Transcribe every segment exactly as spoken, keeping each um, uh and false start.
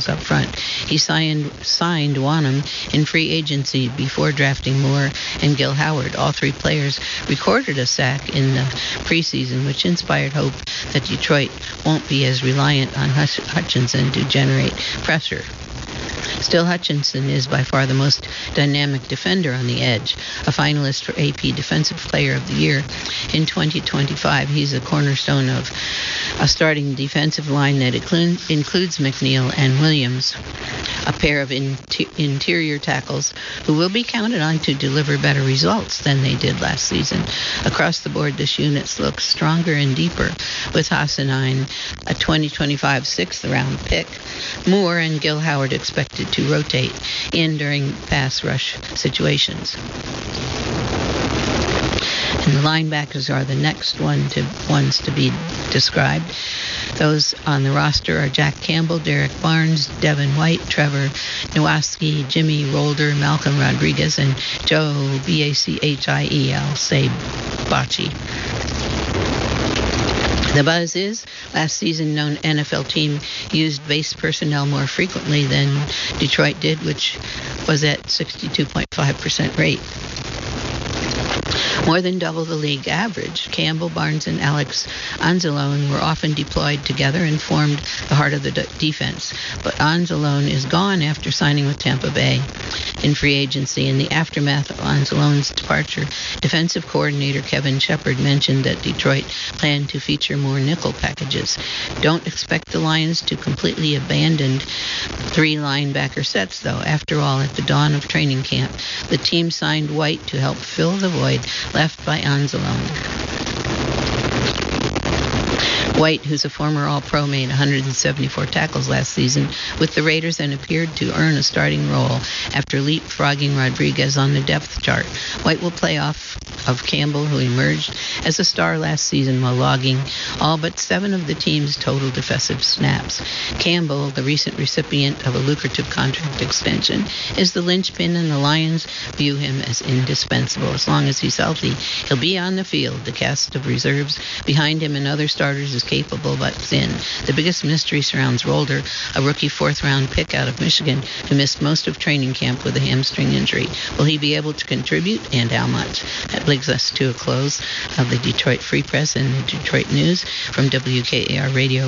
tackles up front. He signed signed Wanham in free agency before drafting Moore and Gil Howard. All three players recorded a sack in the preseason, which inspired hope that Detroit won't be as reliant on Hutch- Hutchinson to generate pressure. Still, Hutchinson is by far the most dynamic defender on the edge. A finalist for A P Defensive Player of the Year in twenty twenty-five, he's a cornerstone of a starting defensive line that includes, includes McNeil and Williams, a pair of in- interior tackles who will be counted on to deliver better results than they did last season. Across the board, this unit looks stronger and deeper, with Hassanine, a twenty twenty-five sixth round pick, Moore and Gil Howard expected to rotate in during pass rush situations. And the linebackers are the next one to ones to be described. Those on the roster are Jack Campbell, Derek Barnes, Devin White, Trevor Nowaski, Jimmy Rolder, Malcolm Rodriguez, and Joe B A C H I E L Sabachi. The buzz is, last season, no N F L team used base personnel more frequently than Detroit did, which was at sixty-two point five percent rate. More than double the league average. Campbell, Barnes, and Alex Anzalone were often deployed together and formed the heart of the de- defense. But Anzalone is gone after signing with Tampa Bay in free agency. In the aftermath of Anzalone's departure, defensive coordinator Kevin Shepard mentioned that Detroit planned to feature more nickel packages. Don't expect the Lions to completely abandon three linebacker sets, though. After all, at the dawn of training camp, the team signed White to help fill the void left by Anzalone. White, who's a former All-Pro, made one hundred seventy-four tackles last season with the Raiders and appeared to earn a starting role after leapfrogging Rodriguez on the depth chart. White will play off of Campbell, who emerged as a star last season while logging all but seven of the team's total defensive snaps. Campbell, the recent recipient of a lucrative contract extension, is the linchpin, and the Lions view him as indispensable. As long as he's healthy, he'll be on the field. The cast of reserves behind him and other starters is capable but thin. The biggest mystery surrounds Rolder, a rookie fourth-round pick out of Michigan who missed most of training camp with a hamstring injury. Will he be able to contribute, and how much? That brings us to a close of the Detroit Free Press and the Detroit News from W K A R Radio.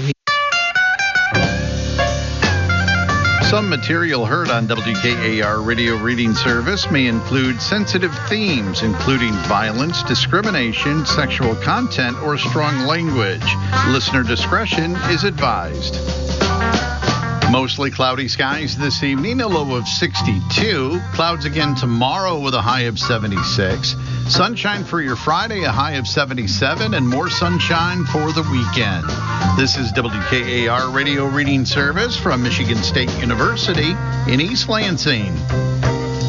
Some material heard on W K A R Radio Reading Service may include sensitive themes, including violence, discrimination, sexual content, or strong language. Listener discretion is advised. Mostly cloudy skies this evening, a low of sixty-two. Clouds again tomorrow with a high of seventy-six. Sunshine for your Friday, a high of seventy-seven, and more sunshine for the weekend. This is W K A R Radio Reading Service from Michigan State University in East Lansing.